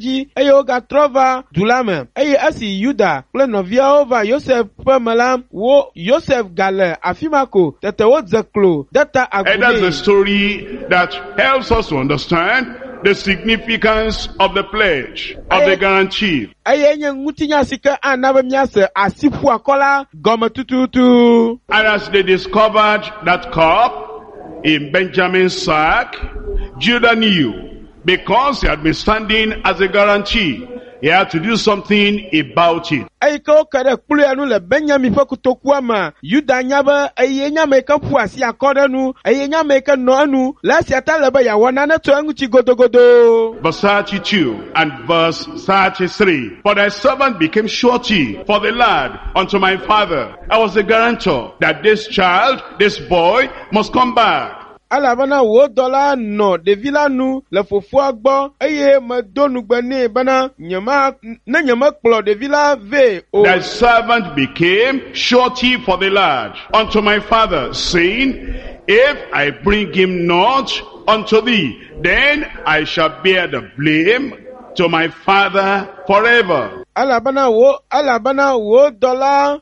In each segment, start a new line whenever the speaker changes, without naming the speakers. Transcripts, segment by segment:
dzi eye wogatrɔ dulame eye esi Yuda kple nɔviawo va Yosef ƒe me la wo Yosef gale afima ko tete wodze klo de ta
And that's
agu
a story that helps us to understand the significance of the pledge, of the guarantee.
eye nye ŋutinya si ke ana be miase asi ƒu akɔ la gɔme tututu.
And as they discovered that cup in Benjamin's sack, Judah knew, because he had been standing as a guarantee, he had to do something about it.
Eye ke wo ke ɖe kplu ya nu le Benyamin ƒe kotokua me, Yuda nya be eye nya me ke ƒu asi akɔ ɖe nu, eye nya me ke nɔ enu, le esia ta le be yeawɔ nane tso eŋuti godogodo.
Verse 32 and verse 33. For thy servant became surety for the lad unto my father. I was the guarantor that this child, this boy, must come back.
Elabena wo dɔla nɔ ɖevi la nu le fofoa gbɔ eye medo nugbe nɛ bena ne nyemekplɔ ɖevi la vɛ o.
Thy servant became surety for the lad unto my father, saying, if I bring him not unto thee, then I shall bear the blame to my father forever.
Elabena wo dɔla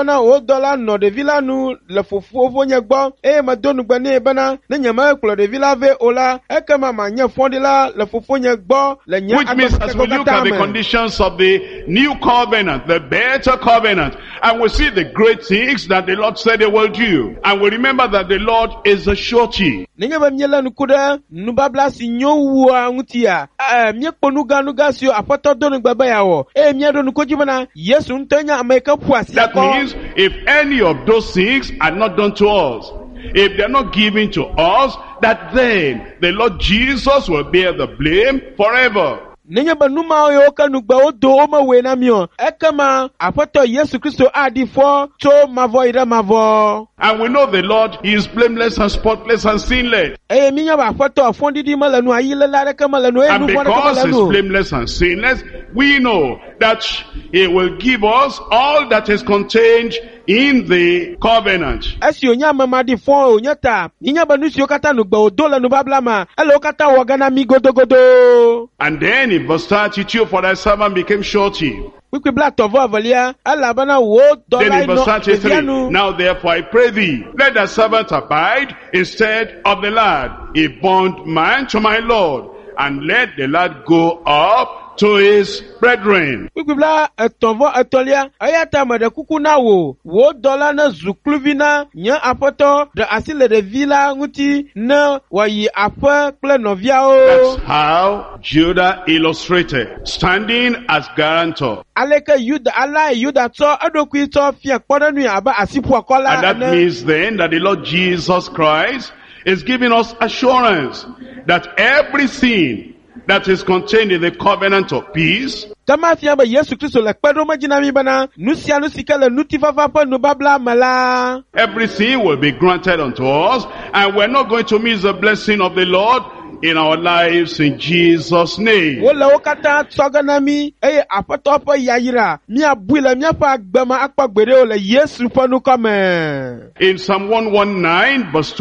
nɔ ɖevi la nu le fofowo nye gbɔ eye medo nugbe nɛ bena ne nyemekplɔ ɖevi la vɛ o la ekema manye fɔɖila le fofonye gbɔ le nye
Which means as we look at the conditions of the new covenant, the better covenant, and we see the great things that the Lord said he will do, and we remember that the Lord is a surety.
Nenye be miele nuku ɖe nubabla si nyo wua ŋutia, miekpɔ nuga siwo aƒetɔ do nugbe be yeawɔ, eye mieɖo nuku dzi bena Yesu ŋutɔ nye ame ke ƒu asi
That
akɔ.
means if any of those things are not done to us, if they are not given to us, that then the Lord Jesus will bear the blame forever.
Nenye be numawo yiwo ke nugbewo do wo mewɔe na mi o, ekema aƒetɔ Yesu Kristo aɖi fɔ tso mavɔ yi ɖe mavɔ.
And we know the Lord, he is blameless and spotless and sinless.
Eye mi nya be aƒetɔ fɔɖiɖi mele nu, ayiléle aɖeke mele nu, eye
And
nu vɔ̃ aɖeke
because
mele
he is
nu.
blameless and sinless, we know that he will give us all that is contained in the covenant.
Esi wònye ame maɖi fɔ wònye ta, mi nya be nu siwo katã nugbewo do le nubabla me, ele wo katã wɔ ge na mi godogodo.
And then in verse 32, for thy servant became surety.
Kpikpi bla tɔvɔ evelia, elabena wo
Then
dɔla
in verse
nɔ ɖevia
33,
nu.
now therefore I pray thee, let thy servant abide instead of the lad, a bondman to my Lord, and let the lad go up to his brethren.
Kpikpi bla etɔ̃vɔ etɔ̃lia, eya ta meɖe kuku na wò dɔla ne zu kluvi na nye aƒetɔ ɖe asi le ɖevi la ŋuti ne wòayi aƒe kple nɔviawo.
That's how Judah illustrated, standing as guarantor.
Aleke Yuda tsɔ eɖokui tsɔ fia kpɔɖenui abe asiƒoakɔ la
And that
ene.
means then that the Lord Jesus Christ is giving us assurance that everything that is contained in the covenant of peace,
Kama fia be Yesu Kristo le kpeɖom edzi na mi bena nu sia nu si ke le ŋutifafa ƒe nubabla me la.
everything will be granted unto us, and we're not going to miss the blessing of the Lord in our lives in Jesus' name.
Wole wo katã tsɔ ge na mi eye aƒetɔ ƒe yayra miabui le miaƒe agbeme akpɔ gbeɖe le Yesu ƒe nukɔme.
In Psalm 119 verse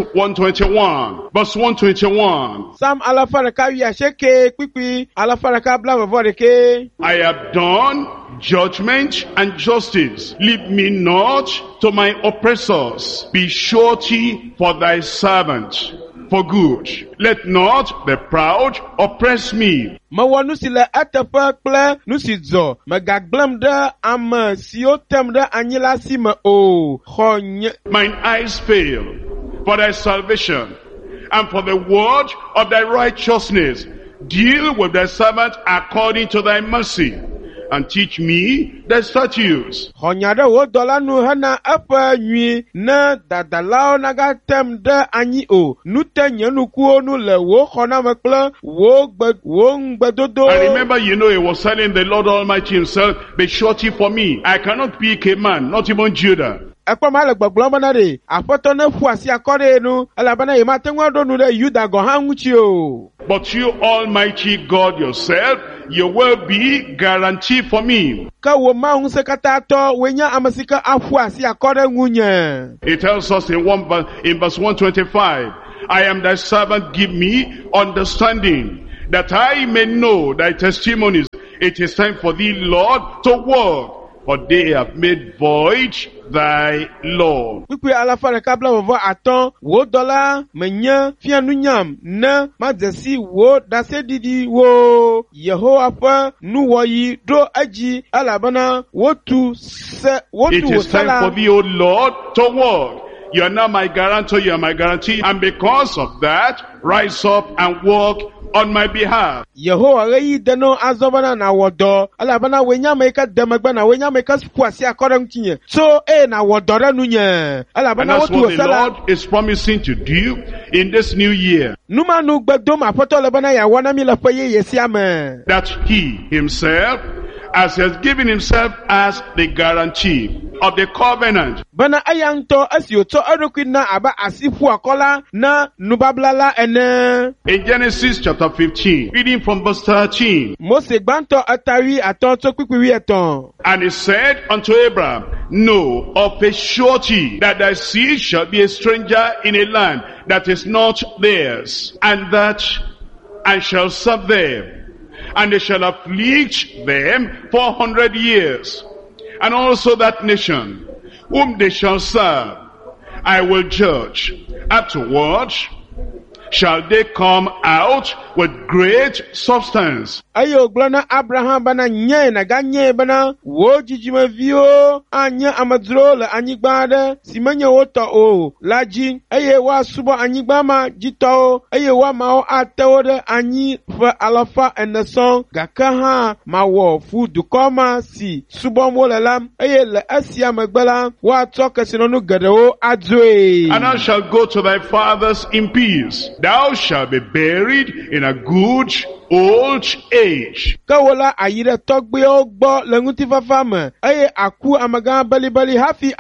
121, verse 121,
Psalm alafa ɖeka wi asieke kpikpi alafa ɖeka blavevɔ ɖeke.
I have done judgment and justice. Leave me not to my oppressors. Be surety for thy servant for good. Let not the proud oppress me.
Mewɔ nu si le eteƒe kple nu si dzɔ, megagblẽm ɖe ame siwo tem ɖe anyi la si me o. Xɔ nye.
Mine eyes fail for thy salvation and for the word of thy righteousness. Deal with thy servant according to thy mercy, and teach me thy statutes.
Xɔ nya ɖe wo dɔla nu hena eƒe nyui ne dadalawo nagatem ɖe anyi o. Nu te nye nukuwo nu le wo xɔname kple wo ŋugbedodo.
And remember, he was telling the Lord Almighty himself, be surety for me. I cannot pick a man, not even Judah.
Ekpɔ ma le gbɔgblɔm bena ɖe aƒetɔ ne ƒu asi akɔ ɖe nu elabena ye mate ŋu aɖo nu ɖe Yuda gɔ hã ŋuti o.
But you, Almighty God yourself, you will be guarantee for me.
Ke wo Mawu Ŋusẽkatãtɔ woe nye ame si ke aƒu asi akɔ ɖe ŋunye.
It tells us in verse 125, I am thy servant, give me understanding, that I may know thy testimonies It is time for thee, Lord, to work, for they have made void thy law.
Pípé aláfàrẹ̀ kábla wọ̀vọ́ àtọ́ wò dọ́là mẹ̀nyẹ́ fíànúnyàm ná má jẹ̀sí wò dasẹ́ didi wò Yehowa fẹ́ nuwọ̀yí dó ẹ̀jì alàbọ̀nà wò tu wò
It is time
sálà.
for thee, O Lord, to work. You are now my guarantor, you are my guarantee, and because of that, rise up and work on my behalf.
Yehowa reyi deno azobana na wodo alabana wenya meka demagba na wenya meka spuasi akora mtinye so na wodore nunye
And
alabana
that's
wotu
what the
osala
Lord is promising to do in this new year.
numa nu gbedom apoto lebana ya wana mi lafaye yesi ame
That he himself, as he has given himself as the guarantee of the covenant,
bana ayanto asioto arokwina aba asifu akola na nubablala ene
in Genesis chapter 15, reading from verse 13.
Mose gbanto atari atonto kwikwiri eton
And he said unto Abraham, know of a surety that thy seed shall be a stranger in a land that is not theirs, and shall serve them, and they shall afflict them 400 years. And also that nation whom they shall serve, I will judge. Afterward shall they come out with great substance.
ayo glona Abraham bana nye na ganye bana wo jijima vio anya amadro le anyigbade simanye woto o laji aye wa subo anyigbama jito aye wa mao atewode anyi fa alafa eneson gakaha mawo fudu koma si subo molelam aye le asia magbala wa toke sinonu gadewo adwe.
And thou shalt go to thy fathers in peace. Thou shalt be buried in a good old age.
Kawola ayire togbe ogbo lenguti fafame aye aku amaga bali hafi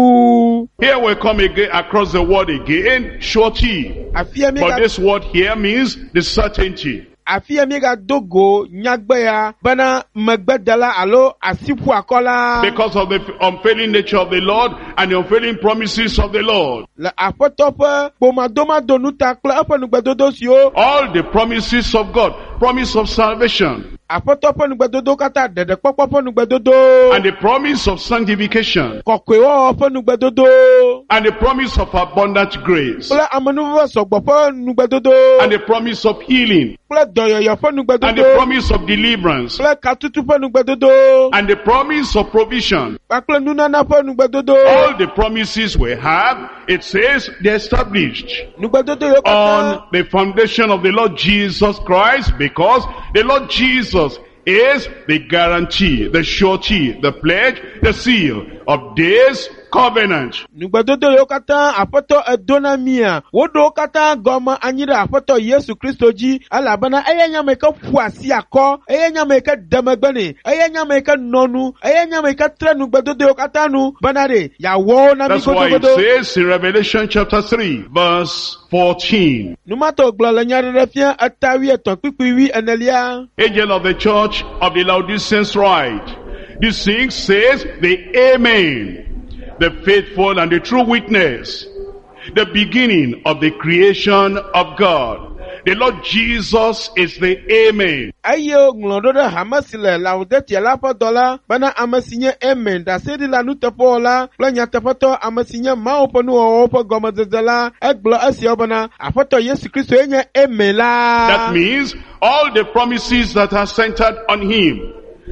aku
Here we come again across the word again, surety. But this word here means the certainty.
afia ga dogo nyagbeya bana magbedala alo asipu akola
Because of the unfailing nature of the Lord and the unfailing promises of the Lord.
la apotope pomadoma donuta kla apanugbedodo sio
All the promises of God, promise of salvation,
apotope nugbedodo kata dede popopo nugbedodo
and the promise of sanctification,
kokwewo nugbedodo
and the promise of abundant grace,
kla amanuwa sogbopo nugbedodo
and the promise of healing,
kla doyoyo
and the
nugbedodo
promise of deliverance,
kla katutu nugbedodo
and the promise of provision.
pakla nunana nugbedodo
All the promises we have, it says they're established
nugbedodo yo kata
on the foundation of the Lord Jesus Christ, because the Lord Jesus is the guarantee, the surety, the pledge, the seal of this covenant.
nugbedodo yo kata apoto edonamia wodo kata goma anyira apoto Yesu Kristo ji alabana eyenya meka fuasi akọ eyenya meka damagbane eyenya meka nonu eyenya meka tre nugbedodo yo kata nu banare ya wo na mi
That's why it
godogodo
says in Revelation chapter 3 verse 14,
numato glala nyarere fia atawi eton pipiwi enelia
angel of the church of the Laodiceans write, this thing says the Amen, the faithful and the true witness, the beginning of the creation of God. The Lord Jesus is the Amen.
ayo nglododo hamasile laudete la podola bana amasinye amen da sedi la nutepola planya tepoto amasinye maoponu opo gomazela eglo asiobana apoto Yesu Kristo enye amen la.
That means all the promises that are centered on Him.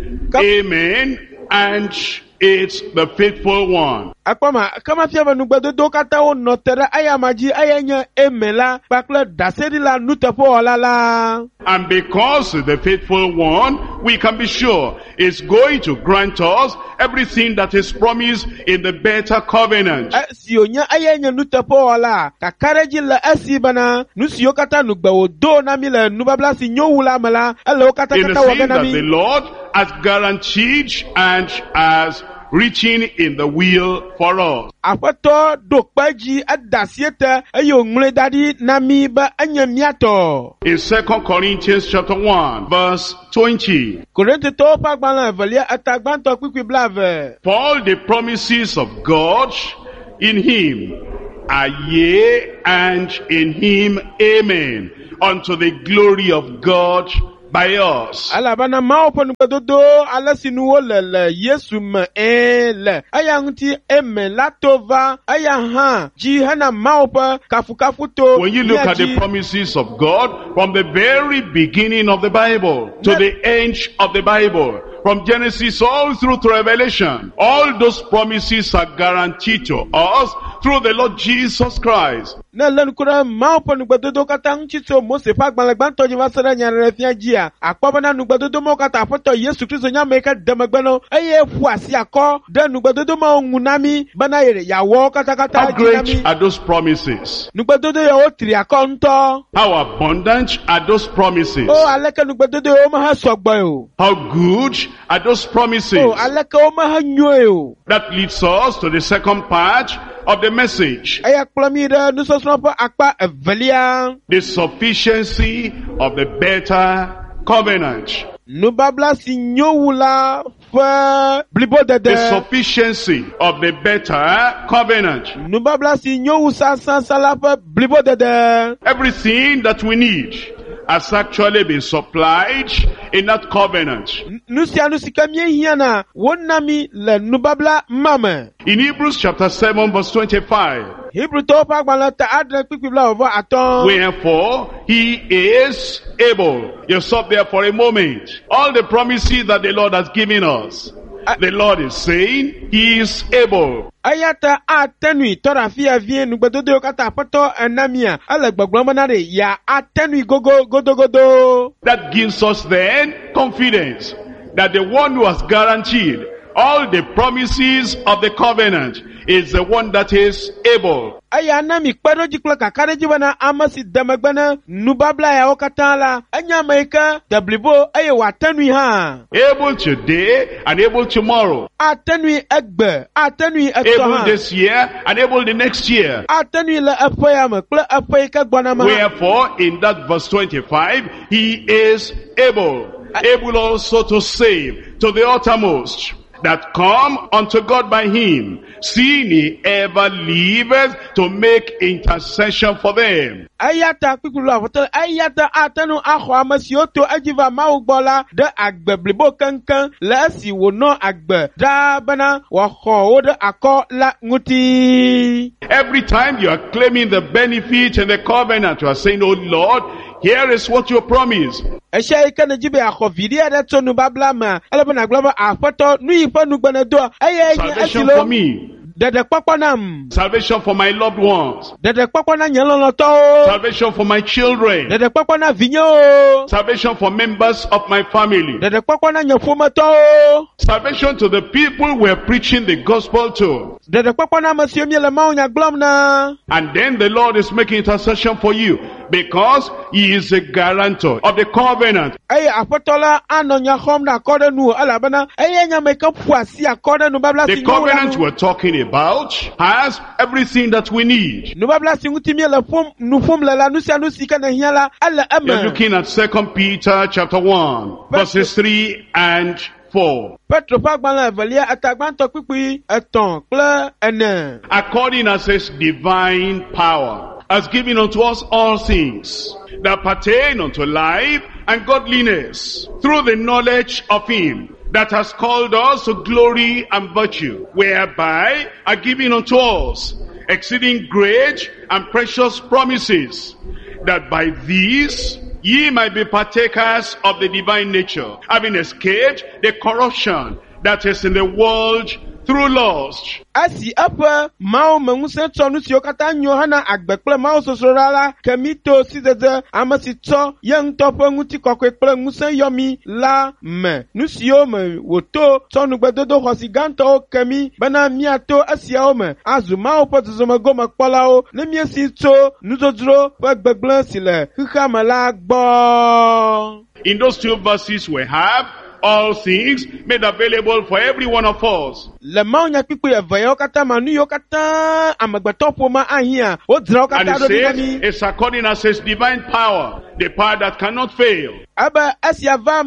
Amen, and it's the faithful one.
Akpama kama fiaba nugbedodo kata o notere ayamaji ayenya emela bakle dasedi la nutepola la.
And because the faithful one, we can be sure is going to grant us everything that is promised in the better covenant.
Sionya ayenya nutepola kakareji la asibana nusio kata nugbewo do na mile nubabla si nyowula mala elo kata
In the
kata
thing that
waganami.
the Lord has guaranteed and has written in the will for us.
Apoto dokpaji adasiete ayo ngule dadi nami ba anyamiato.
In 2 Corinthians chapter 1 verse 20.
Korinte to pa gbala evelia atagbanto kwikwi blave.
For all the promises of God in Him are yea, and in Him amen, unto the glory of God by us.
Alabana Mao Ponubadodo, Alasinu le Yesu me le Ayanti eme latova Ayaha Jihana Maupa Kafukafuto.
When you look at the promises of God from the very beginning of the Bible to the end of the Bible, from Genesis all through to Revelation, all those promises are guaranteed to us through the Lord Jesus Christ.
Na lenkura Maupa Nubadodo Katang Chito Mose Pagbalagbanto Jivasara Nyarefiajia, Akpabana Nubadodo Mokata Foto Yesu Christo Nyameka Demagano, Aye Fuasiako, then Nubadodo Munami, Banaire, Yawo Katakata.
How great are those promises?
Nubadodo Yao Triakonto.
How abundant are those promises?
Oh, Aleka Nubadodo Omaha Sogboyo.
How good are those promises?
Oh, Aleka Omaha Nyoyo.
That leads us to the second part of the message.
The
sufficiency of the better covenant. The sufficiency of the better covenant. Everything that we need has actually been supplied in that covenant. In Hebrews chapter 7 verse 25. Wherefore he is able. You stop there for a moment. All the promises that the Lord has given us, the Lord is saying he is able.
Ayata atenui torafia vie nugbedodo kata pato enamia alegbagbamanare ya atenui godo.
That gives us then confidence that the one who has guaranteed all the promises of the covenant is the one that is able.
Ayanami kparoji kloka kareji wana amasi damagbana nubabla ya okatala anyamaika dablibo aye watenui ha.
Able today and able tomorrow.
Atenui egbe, atenui
able this year and able the next year.
Atenui le apoyama kle apoyika gwanama.
Wherefore in that verse 25 he is able also to save to the uttermost that come unto God by him, seeing he ever liveth to make intercession for them.
Ayata pikulu avoto ayata atanu aho amasioto ajiva maugbola de agbe blibo kankan la si wono agbe da bana wa ho de akọ la nguti.
Every time you are claiming the benefit and the covenant, you are saying, oh Lord, here is what you promise.
Salvation
for me. Salvation for my loved ones. Salvation for my children. Salvation for members of my family. Salvation to the people we're preaching the gospel to. And then the Lord is making intercession for you because he is a guarantor of the covenant. The covenant we're talking about has everything that we need. You're looking at 2 Peter chapter 1 verses 3 and 4. According as his divine power has given unto us all things that pertain unto life and godliness through the knowledge of him that has called us to glory and virtue, whereby are given unto us exceeding great and precious promises, that by these ye might be partakers of the divine nature, having escaped the corruption that is in the world through lust.
Asi apa mau menguse tonu siokata nyohana agbekple mau sosorala kemito sidede amasito yang topo nguti kokekple nguse yomi la me nusio me woto tonu gbedodo hosiganto kemi bana miato asiao me azu mau potozoma goma kpolao ne miesito nuzodro gbegble sile hikamala gbo.
In those two verses we have all things made available for every one of us.
Le mau nya kpikpi eve yo kata manu yo kata amegbeto ƒoma ahia o dzra
And
kata
it
do
says,
dinami
it's according as his divine power, the power that cannot fail.
aba asiava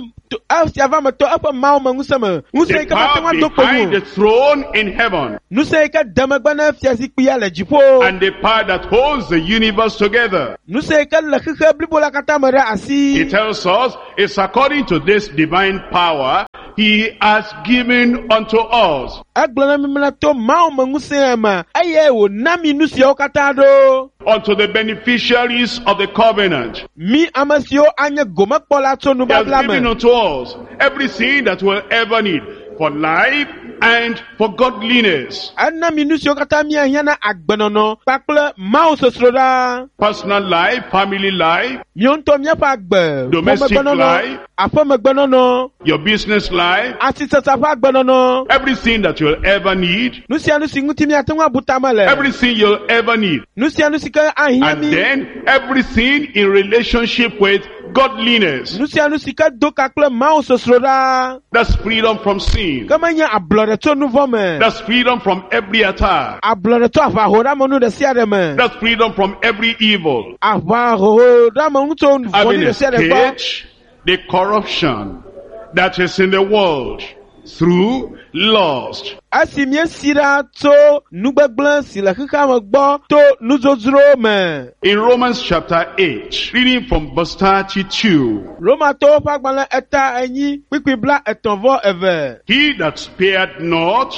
me to eƒe mau me ŋuseme ŋusẽ
The
yi ke mate ŋu
power
ado
behind the
kpomu
throne in heaven.
ŋusẽ yi ke demegbe ne fiazikpui ya le dziƒo
And the power that holds the universe together.
ŋusẽ yi ke le xexe blibo la katã me ɖe asi
He tells us it's according to this divine power he has given unto us.
egblɔ na mi mena to mau me ŋusẽ me eye wòna mi nu siawo katã ɖo
Unto the beneficiaries of the covenant.
mi ame siwo anye gomekpɔla tso
He has
nubabla
given
me
unto us everything that we'll ever need for life and for godliness.
ena mi nu siwo katã miahiã na agbenɔnɔ kpakple mawu sosro ɖa
Personal life, family life,
míawo ŋutɔ míaƒe agbe
Domestic
ƒomegbenɔnɔ
life.
aƒemegbenɔnɔ
your business life,
asisesa ƒe agbenɔnɔ
everything that you'll ever need,
nu sia nu si ŋuti míate ŋu abu tame le
everything you'll ever need.
nu sia nu si ke ahiã
And
mi
then everything in relationship with godliness.
nu sia nu si ke do ka kple mawu sosro ɖa
That's freedom from sin.
ke menye ablɔɖe tso nu vɔ me
That's freedom from every attack.
ablɔɖe tso aʋahoɖamenu ɖe sia ɖe me
That's freedom from every evil.
aʋahohoɖamenu tso vɔ̃ɖi
Having
ɖe sia ɖe gbɔ
escaped the corruption that is in the world through lust.
esi míesi ɖa tso nugbegblẽ si le xexea me gbɔ to nudzodzro me
In Romans chapter 8, reading from verse 32.
Romatɔwo ƒe agbalẽ eta enyi kpikpi bla etɔ̃ vɔ eve
He that spared not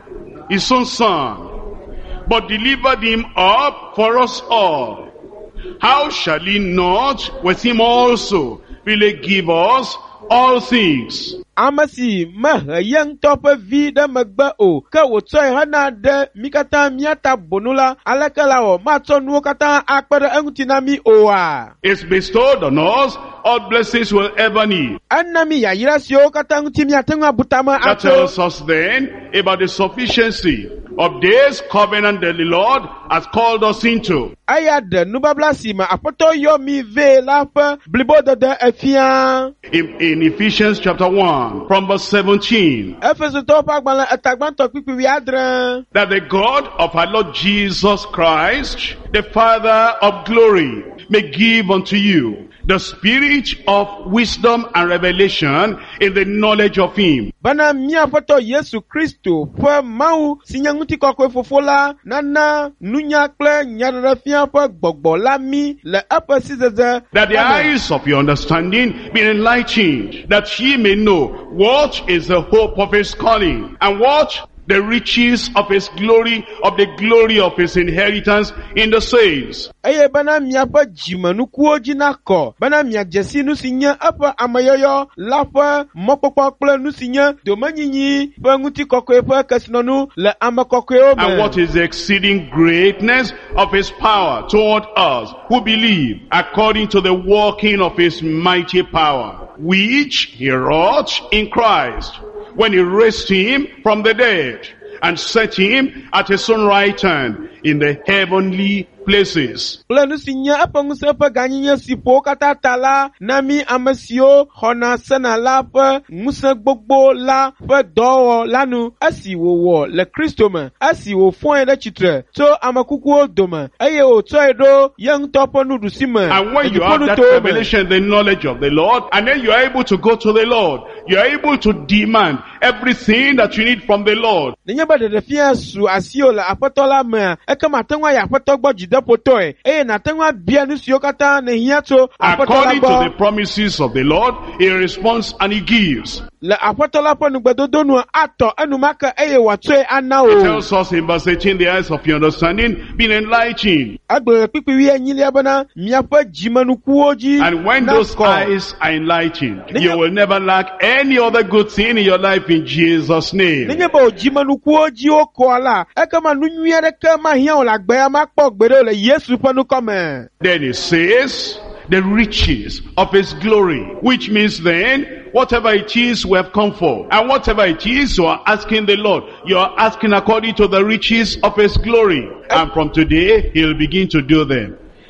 his own son, but delivered him up for us all, how shall he not with him also really give us all things?
ame si mehe ye ŋutɔ ƒe vi ɖe megbe o ke wòtsɔe hena ɖe mí katã míata bonu la aleke la wɔ matsɔ nuwo katã akpe ɖe eŋuti na mí oa
It's bestowed on us all blessings we'll ever need.
ena mí yayra siwo katã ŋuti míate ŋu abu tame
That
atso
tells us then about the sufficiency of this covenant that the Lord has called us into.
eya ɖe nubabla si me aƒetɔ yɔ mi vɛ la ƒe blibodede efia
In Ephesians chapter 1, from verse 17.
Efesotɔwo ƒe agbalẽ etagbãtɔ kpikpi 17
That the God of our Lord Jesus Christ, the Father of glory, may give unto you the spirit of wisdom and revelation in the knowledge of him.
bena mía aƒetɔ Yesu Kristo ƒe Mawu si nye ŋutikɔkɔe fofo la nana nunya kple nyaɖeɖefia ƒe gbɔgbɔ la mí le eƒe sizeze
That the
Amen.
eyes of your understanding be enlightened, that ye may know what is the hope of his calling, and what the riches of his glory, of the glory of his inheritance in the saints.
eye bena miaƒe dzimenukuwo dzi nakɔ bena miadze si nu si nye eƒe ameyɔyɔ la ƒe mɔkpɔkpɔ kple nu si nye domenyinyi ƒe ŋutikɔkɔe ƒe kesinɔnu le ame kɔkɔewo
And what
me
is the exceeding greatness of his power toward us who believe, according to the working of his mighty power, which he wrought in Christ, when he raised him from the dead, and set him at his own right hand in the heavenly places.
kple nu si nye eƒe ŋusẽ ƒe ganyinye si ƒo wo katã ta la na mí ame siwo xɔna sena la ƒe ŋusẽ gbogbo la ƒe dɔwɔwɔ la nu esi wòwɔ le Kristo me esi wòfɔe ɖe tsitre tso ame kukuwo dome eye wòtsɔe ɖo ye ŋutɔ ƒe nuɖusime
And when you have that
dziƒonutowo me
revelation, the knowledge of the Lord, and then you are able to go to the Lord, you are able to demand everything that you need from the Lord.
nenye be ɖeɖefia su asiwo le aƒetɔ la mea ekema ate ŋu ayi aƒetɔ gbɔ dzideƒotɔe eye nate ŋu abia nu siwo katã nehiã tso aƒetɔ la
According to the
gbɔ
promises of the Lord, he responds and he gives.
le aƒetɔ la ƒe nugbedodo nu atɔ enumake eye wòatsɔe ana
It
o
tells us in verse 18, the eyes of your understanding being enlightened.
agblɔ le kpikpi 8 bena miaƒe dzimenukuwo dzi
And when those
nakɔ.
eyes are enlightened, you will never lack any other good thing in your life in Jesus' name.
nenye be wò dzimenukuwo dzi wokɔa la ekema nu nyui aɖeke mahiã wò le agbea makpɔ gbeɖe o le Yesu ƒe nukɔ me
Then it says, the riches of his glory, which means then, whatever it is we have come for, and whatever it is you are asking the Lord, you are asking according to the riches of his glory. And from today, he'll begin to do them.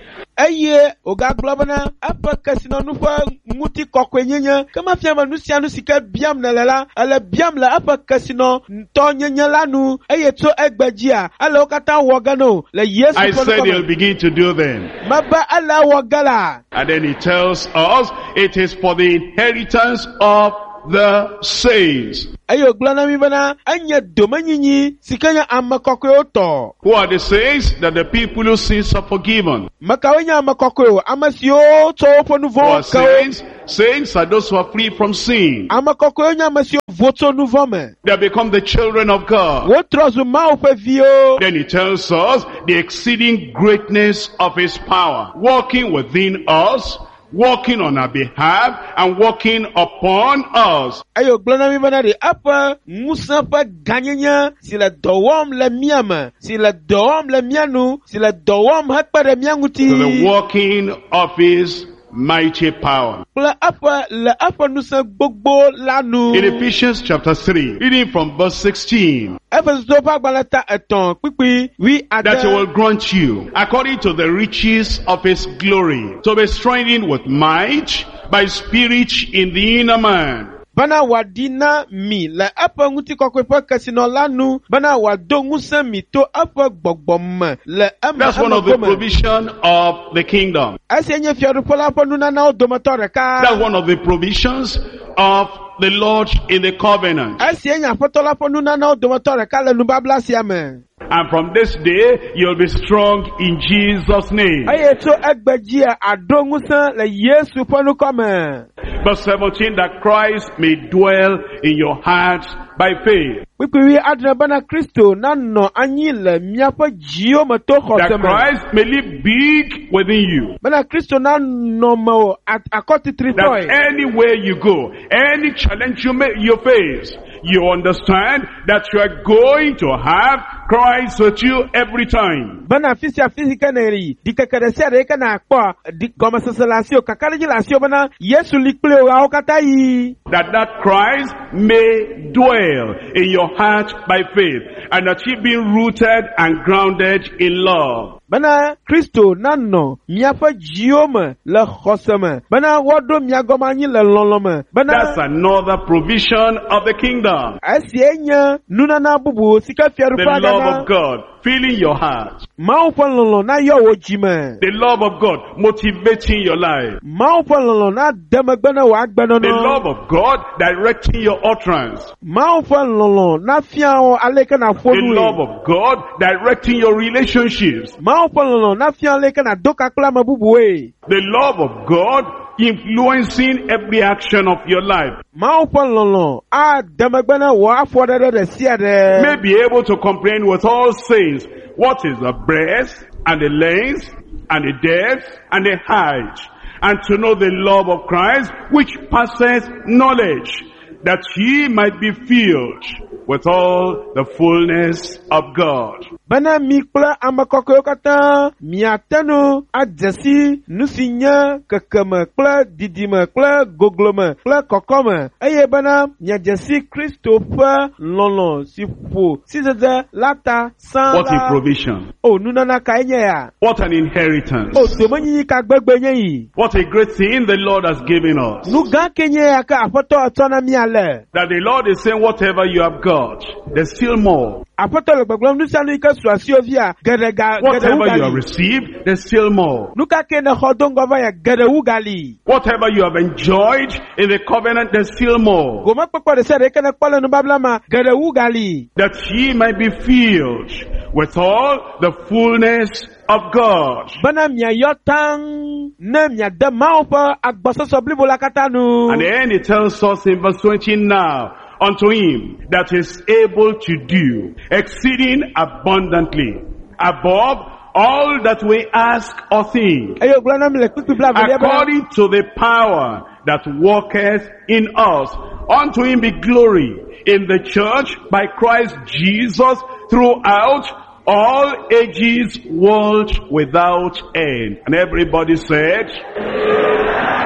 eye ogagblɔ bena eƒe kesinɔnu ƒe ŋuti kɔkɔe nyenye ke mafia be nu sia nu si ke biam nele la ele biam le eƒe kesinɔtɔ nyenye la nu eye tso egbe dzia ele wo katã wɔ ge no le Yesu
I
ƒe
said
nukɔ
he'll
me.
begin to do them.
Mebe ele wɔ ge la.
And then he tells us it is for the inheritance of the saints.
Eye wògblɔ na mi bena enye domenyinyi si ke nye ame kɔkɔewo tɔ.
Who are the saints? That the people whose sins are forgiven.
Mekawoe nye ame kɔkɔewo, ame siwo tsɔ woƒe nu
Who are
vɔ̃wo ke wo.
saints? Saints are those who are free from sin.
Ame kɔkɔewo nye ame siwo vo tso nu vɔ me.
They become the children of God.
Wotrɔ zu Mawu ƒe viwo.
Then he tells us the exceeding greatness of his power, working within us, working on our behalf, and working upon us.
Eye wògblɔ na mi bena ɖe eƒe ŋusẽ ƒe gãnyenye si le dɔ wɔm le mía me, si le dɔ wɔm le mía nu, si le dɔ wɔm hekpe ɖe mía ŋuti.
To the working of his mighty power.
Kple le eƒe ŋusẽ gbogbo la nu.
In Ephesians chapter 3, reading from verse 16,
Efesotɔwo ƒe agbalẽ ta 3 kpikpi wi
that he will
ade.
grant you, according to the riches of his glory, to be strengthened with might by spirit in the inner man.
Bena wòaɖi na mi le eƒe ŋutikɔkɔe ƒe kesinɔ la nu, bena wòado ŋusẽ mi to eƒe gbɔgbɔ me le eme
That's one of the
gome.
provision of the kingdom.
Esia nye fiaɖuƒe la ƒe nunanawo dometɔ ɖeka.
That's one of the provisions of the Lord in the covenant.
Esia nye aƒetɔ la ƒe nunanawo dometɔ ɖeka le nubabla sia me.
And from this day, you'll be strong in Jesus' name.
Eye tso egbe dzia aɖo ŋusẽ le Yesu ƒe nukɔ me.
Verse 17, that Christ may dwell in your hearts by faith.
Kpikpi wi adre bena Kristo nanɔ anyi le míaƒe dziwo me to
That
xɔse me.
Christ may live big within you.
Bena Kristo nanɔ mewò akɔtitri
That
tɔe.
anywhere you go, any challenge you face, you understand that you are going to have Christ with you every time.
Bena fisia fisi ke ne ri, di keke ɖe sia ɖe ke na kpɔ, di gɔmesese le asiwo, kakaɖedzi le asiwo bena Yesu li kple wò awo katã yi.
That Christ may dwell in your heart by faith, and that ye be rooted and grounded in love.
Bena Kristo nanɔ míaƒe dziwo me le xɔse me. Bena woaɖo mía gɔme anyi le lɔlɔ̃ me.
That's
Bena
another provision of the kingdom.
esie nye nunana bubu si ke
The
fiaɖuƒe
love
aɖe
of God filling your heart.
Mawu ƒe lɔlɔ̃ na yɔ wò dzi me.
The love of God motivating your life.
Mawu ƒe lɔlɔ̃ na de megbe na wò
The
agbenɔnɔ.
love of God directing your utterance.
Mawu ƒe lɔlɔ̃ na fia wò aleke na ƒo
The love
nue.
of God directing your relationships.
Mawu ƒe lɔlɔ̃ na fia aleke na do kakple ame bubue.
The love of God influencing every action of your life.
Mawu ƒe lɔlɔ̃ ade megbe na wò afɔɖeɖe ɖe sia
May
ɖe.
be able to comprehend with all saints what is the breadth and the length and the depth and the height, and to know the love of Christ which passeth knowledge, that ye might be filled with all the fullness of God.
Bena mi kple ame kɔkɔewo katã miate nu adze si nu si nye kekeme kple didime kple goglome kple kɔkɔme eye bena miadze si Kristo ƒe lɔlɔ̃ si ƒo sidzedze la ta sã
What a
la.
provision.
O nunana kae nye ya.
What an inheritance.
O domenyinyi ka gbegbe nye yi.
What a great thing the Lord has given us.
Nu gã ke nye ya ke aƒetɔ etsɔ na mía le.
That the Lord is saying whatever you have got, there's still more.
Aƒetɔ le gbegblɔm nu sia nu yi ke su asiwo via geɖe wu
Whatever you have
gali.
received, there's still more.
Nu ka ke ne xɔ do ŋgɔ va ya geɖe wu gali.
Whatever you have enjoyed in the covenant, there's still more.
Gomekpekpe ɖe sia ɖe yi ke ne kpɔ le nubabla me geɖe wu gali.
That ye might be filled with all the fullness of God.
Bena miayɔ taŋ ne miade Mawu ƒe agbɔsɔsɔ blibo la katã nu.
And then it tells us in verse 20 now, unto him that is able to do exceeding abundantly above all that we ask or think,
Eye wògblɔ na mi le kpikpi bla avelia be.
according to the power that worketh in us. Unto him be glory in the church by Christ Jesus throughout all ages, world without end. And everybody said,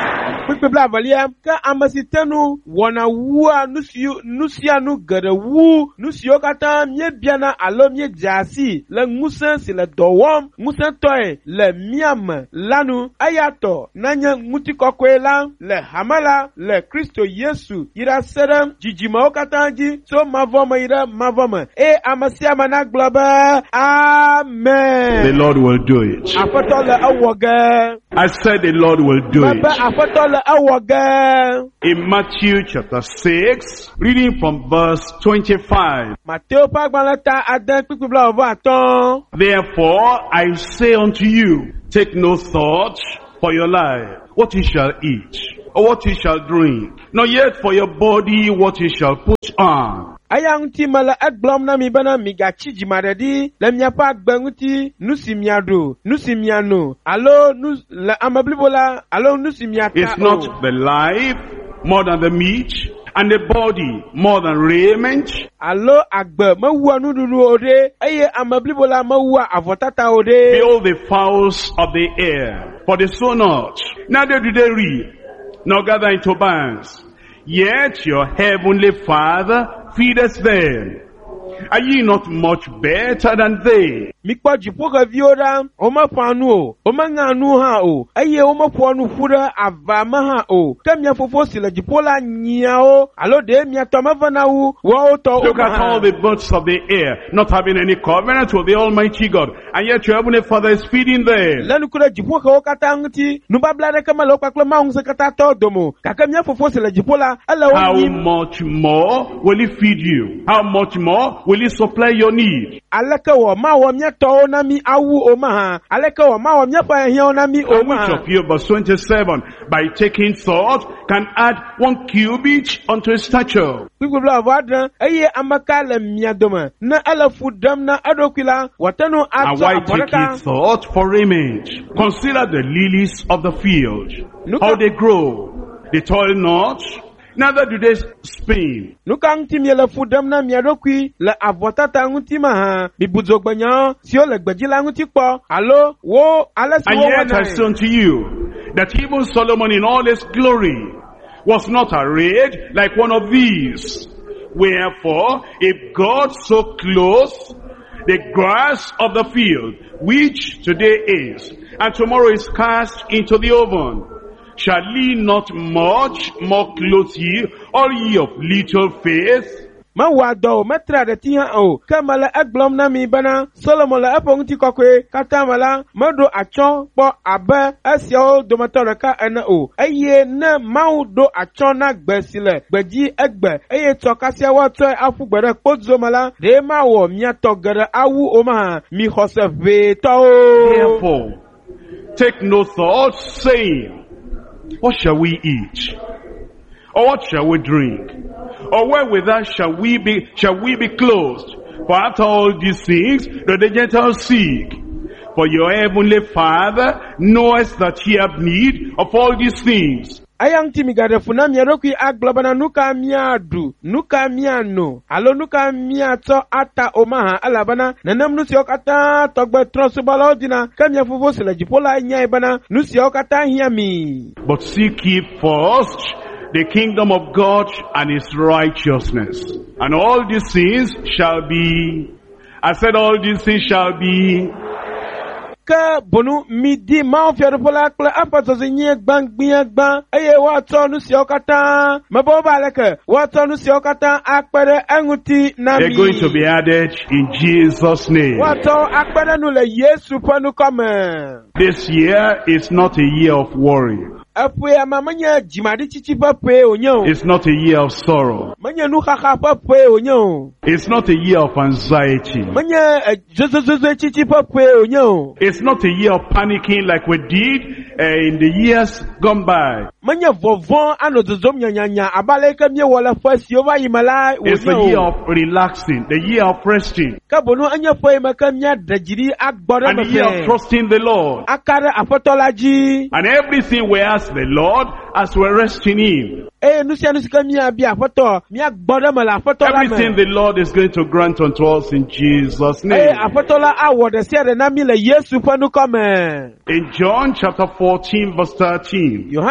Kpekpe bla avalia ka amasitenu wana wua nusianu gada wu nusio kata mie biana alo mie jasi le ngusen si le dowom ngusen toy le miam lanu ayato nanya nguti kokwe la le hamala le Kristo Yesu ira serem jijima okata ji so mavoma ira mavoma amasia mana globa amen.
The Lord will do it.
Afoto le awoga.
I said the Lord will do it.
Afoto le awoga.
In Matthew chapter 6, reading from verse 25.
Matthew pagbalata adan pipi bla ovo aton.
Therefore I say unto you, take no thought for your life, what you shall eat, or what you shall drink, nor yet for your body what you shall put on.
Ayanguti mala agblom na mi bana mi gachi jimaredi le miapa agbanguti nusimiano alo la amablibola alo nusimiata.
Is not the life more than the meat, and the body more than raiment?
Alo agbe mawua nudulu ode eye amablibola mawua avotata ode.
Behold the fowls of the air, for they sow not, neither do they reap, nor gather into barns, yet your heavenly Father feedeth them. Are ye not much better than they?
Mikwa jipoka viora oma panu oma nganu ha o aye oma ponu fura avama ha o kamya fofo sila jipola nyao alo de mia tomavana u wo to.
Look at all the birds of the air, not having any covenant with the Almighty God, and yet your heavenly Father is feeding them.
Lanu kula jipoka okata ngti nubabla kama lokwa maunga kata todomo kakamya fofo sila jipola ala
how much more will he feed you? How much more will he supply your need?
Alaka wa ma wa mia to na mi awu omaha alaka wa ma wa mia pa hia na mi omaha.
Which of you, verse 27, by taking thought can add 1 cubit unto his stature?
People avadra aye amaka le mia doma na ala fudam na adokila watano
and
ato
why take ye thought for raiment? Consider the lilies of the field, how they grow, they toil not, neither do they spin.
Nukang timia fudam na miadokwi la avotata ngutima ha bibuzogbanya sio le gbejila ngutikpo alo wo ala si wo.
And yet I say unto you that even Solomon in all his glory was not arrayed like one of these. Wherefore, if God so clothes the grass of the field, which today is, and tomorrow is cast into the oven, shall he not much more clothe ye, all ye of little faith?
Ma wado metra de tiha o kamala aglom na mi bana Solomon la aponti kokwe katamala mado achon po abe asio do matoraka ena o eye na maudo achon na gbesile gbeji egbe eye tokasia wato afugbere podzo mala de ma wo miato gere awu o ma mi Joseph be to.
Therefore take no thought, saying, what shall we eat? Or what shall we drink? Or wherewith shall we be clothed? For after all these things do the Gentiles seek. For your heavenly Father knoweth that ye have need of all these things.
Ayang timigada funamia roki aglobana nuka miadu nuka miano alo nuka miato ata omaha alabana nanam nusiokata togbe tronsubala odina kamia fuvo sila jipola nyaibana nusiokata hiami.
But seek ye first the kingdom of God and his righteousness, and all these things shall be, I said all these things shall be.
Ka bonu midi ma fiadu pola kle apato zinye gban eye wato nusiokata maboba leke wato nusiokata akpere enguti nami.
They're going to be added in Jesus' name.
Wato akpere nule Yesu panu come.
This year is not a year of worry.
It's
not a year of sorrow. It's not a year of anxiety. It's not a year of panicking like we did in the years gone by. It's the year of relaxing, the year of resting, and the year of trusting the Lord. And everything we ask the Lord as we're resting in, everything the Lord is going to grant unto us in Jesus' name. In John chapter 14 verse 13,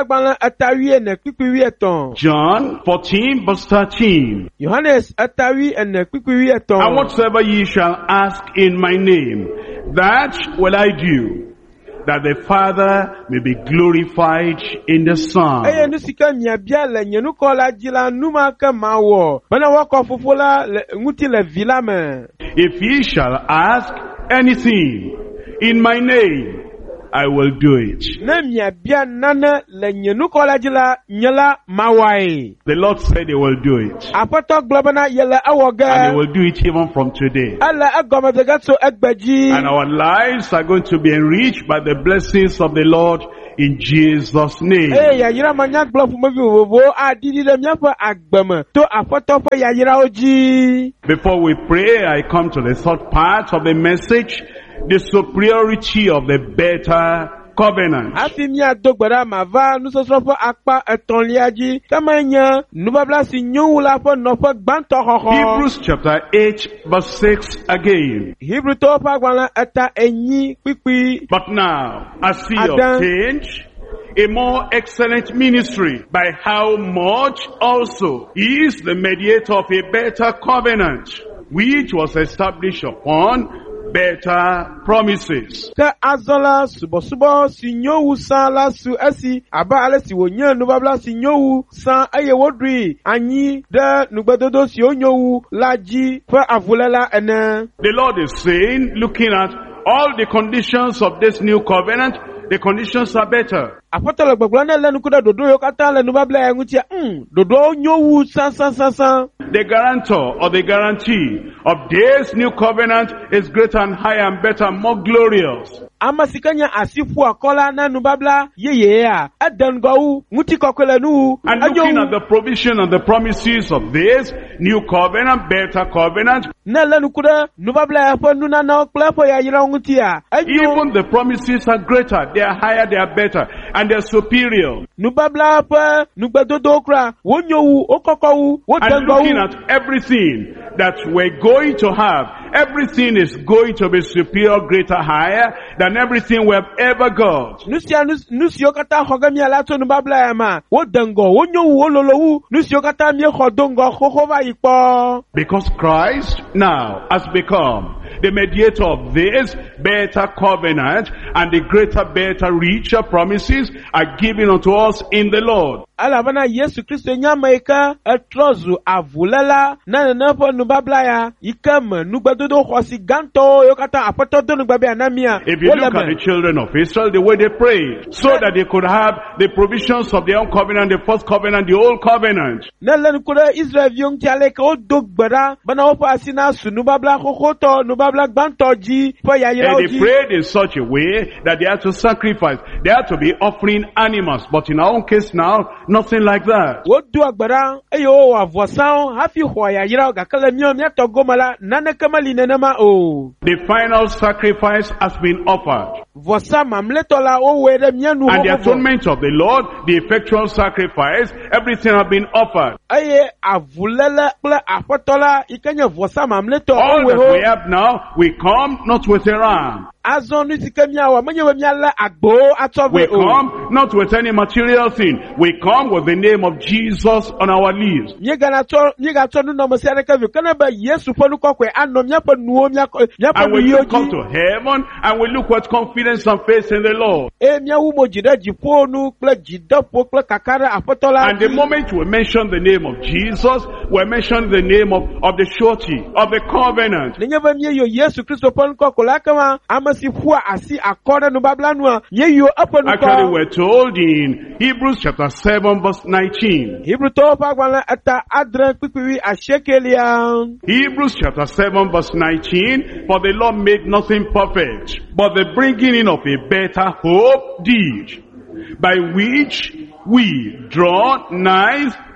agbalẽ etawi ene kpikpi etɔ̃.
John 14 verse 13.
Yohanes etawi ene kpikpi etɔ̃.
And whatsoever ye shall ask in my name, that will I do, that the Father may be glorified in the Son.
Eye nu si ke miabia le nye nukɔ la dzi la numa ke mawɔ bena woakɔ fofo la le ŋuti le vi la me.
If ye shall ask anything in my name, I will do it.
Ne miabia nane le nye nukɔ la dzi la nye la mawɔe.
The Lord said he will do it.
Aƒetɔ gblɔ bena yele ewɔ ge.
And he will do it even from today.
Ele egɔme de ge tso egbe dzi.
And our lives are going to be enriched by the blessings of the Lord in Jesus' name.
Yayira manya gblɔ ƒomevi vovovowo adidi ɖe míaƒe agbeme to aƒetɔ ƒe yayirawo dzi.
Before we pray, I come to the third part of the message, the superiority of the better covenant.
Hafi míado gbe ɖa mava nusɔsrɔ̃ ƒe akpa etɔ̃lia dzi. Kema nye nubabla si nyo wu la ƒe nɔƒe gbãtɔ xɔxɔ.
Hebrews chapter 8 verse 6 again.
Hebrewtɔwo ƒe agbalẽ eta enyi kpikpi.
But now, as he
Adam.
obtained a more excellent ministry, by how much also he is the mediator of a better covenant, which was established upon better promises.
Ke azɔ la subɔsubɔ si nyo wu sã la su esi abe ale si wònye nubabla si nyo wu sã eye woɖui anyi ɖe nugbedodo siwo nyo wu la dzi ƒe avuléla ene.
The Lord is saying, looking at all the conditions of this new covenant, the conditions are better.
Aƒetɔ le gbɔgblɔ ne le ŋku ɖe ɖoɖo yiwo katã le nubabla ya ŋutia, ɖoɖowo nyo wu sãsãsãsã.
The guarantor or the guarantee of this new covenant is greater and higher and better and more glorious.
Ame si ke nye asi ƒu akɔ la na nubabla yeyea, ede ŋgɔ wu, ŋuti kɔkɔe le nu wu,
And
enyo
looking
wu.
at the provision and the promises of this new covenant, better covenant,
Ne le ŋku ɖe nubabla ya ƒe nunanawo kple eƒe yayrawo ŋutia, enyo.
even the promises are greater, they are higher, they are better, and they are superior.
Nubabla ƒe nugbedodowo kura, wonyo wu, wokɔkɔ wu, wode
And
ŋgɔ
looking
wu.
at everything that we're going to have, everything is going to be superior, greater, higher than everything we have ever got.
Nu siwo katã xɔ ge mía la tso nubabla ya ma, wode ŋgɔ, wonyo wu, wololo wu, nu siwo katã míexɔ do ŋgɔ xoxo va yi kpɔ.
Because Christ now has become the mediator of this better covenant, and the greater, better, richer promises are given unto us in the Lord.
Elabena Yesu Kristo nye ame yi ke etrɔ zu avuléla na nene ƒe nubabla ya, yi ke me nugbedodo xɔasi gãtɔwo yiwo katã aƒetɔ do nugbe be yana mía,
If you
wole
look at
me.
the children of Israel, the way they prayed, so that they could have the provisions of their own covenant, the first covenant, the old covenant.
Ne le ŋku ɖe Israelviwo ŋuti ale ke wodo gbe ɖa bena woƒe asi nasu nubabla xoxotɔ, nubabla gbãtɔ dzi ƒe yayrawo
And they
dzi.
prayed in such a way that they had to sacrifice. They had to be offering animals. But in our own case now, nothing like that.
Wodo agbe ɖa eye wowɔ avɔsawo hafi xɔ yayrawo gake le míaƒe gome la naneke meli nenema o.
The final sacrifice has been offered.
Vɔsa mamlɛtɔ la wowɔe ɖe mía nu
And the
xoxo.
atonement of the Lord, the effectual sacrifice, everything has been offered.
Eye avuléle kple aƒetɔ la yi ke nye vɔsa mamlɛtɔ
All
wowɔe
that we
ho.
have now, we come not with a ram.
Azɔ nu si ke míawɔ menye be míalé agbowo atsɔ
We
vɛ o.
come not with any material thing. We come with the name of Jesus on our lips.
Míegatsɔ nunɔmesi aɖeke vi ke ne be Yesu ƒe nukɔkɔe anɔ míaƒe nuwo míaƒe
And we
nuyiwo
look up
dzi.
to heaven and we look with confidence and faith in the Lord.
Eye míawu mo dzi ɖe dziƒo nu kple dzideƒo kple kaka ɖe aƒetɔ la
And the
dzi.
moment we mention the name of Jesus, we mention the name of the surety, of the covenant.
Nenye be míeyɔ Yesu Kristo ƒe nukɔkɔ la kema ame si ƒua asi akɔ ɖe nubabla nua, míeyɔ eƒe
Actually,
nukɔ.
we're told in Hebrews chapter 7 verse 19.
Hebrewtɔwo ƒe agbalẽ eta adre kpikpiwi asiekelia.
Hebrews chapter 7 verse 19. For the law made nothing perfect, but the bringing in of a better hope did, by which we draw nigh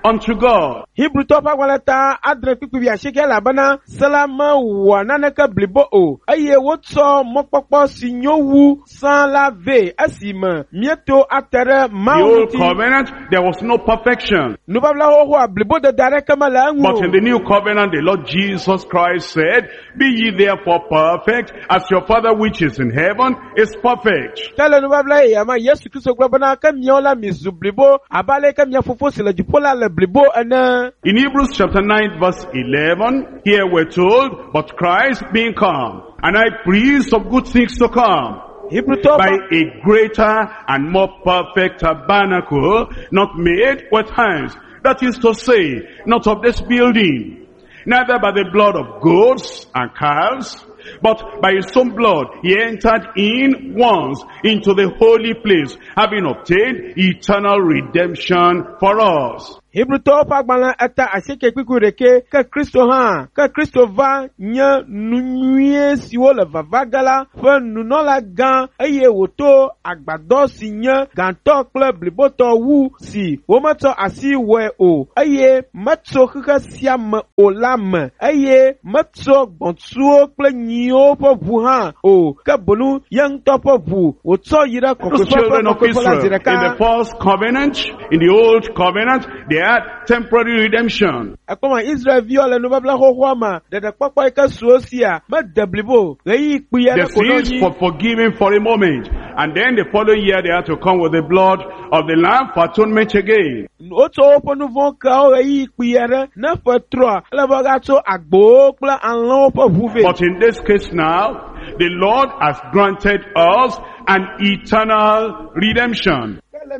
unto God.
Hebrew topa waleta adre pipi ya sheke labana salama wananaka blibo o. Aye wotso mokpokpo sinyowu sans lave asima mieto atere
The
mauti.
old covenant, there was no perfection.
Nubabla ho blibo de dare kama la angu.
But in the new covenant, the Lord Jesus Christ said, be ye therefore perfect, as your Father which is in heaven is perfect.
Tele nubabla yama Yesu Kristo globana kamiola mizu blibo abale kamia fofo sila jupola le blibo ana.
In Hebrews chapter 9 verse 11, here we're told, but Christ being come, and high priest of good things to come,
Hebrew topa.
by a greater and more perfect tabernacle, not made with hands. That is to say, not of this building, neither by the blood of goats and calves, but by his own blood he entered in once into the holy place, having obtained eternal redemption for us.
Hebrew topa gbala ata aseke kukureke ka Kristo va nya nuye siwo le vavagala fe nunola gan eye woto agbado si nya ganto kple bliboto wu si womato asi we o eye matso kaka siam o lam eye matso gbontuo kple nyio po bu ha o ka bonu yang topo bu woto yira
Those children of Israel, in the first covenant, in the old covenant, they had temporary redemption.
Akoma Israel viola no babla ho homa de kpakpa ka suosia ma deblibo reyi kpuya
The sins for forgiven for a moment, and then the following year they had to come with the blood of the lamb for atonement again.
oto oponu von ka o reyi kpuya na fatro la bagato agbo kla anlo po huve.
But in this case now, the Lord has granted us an eternal redemption.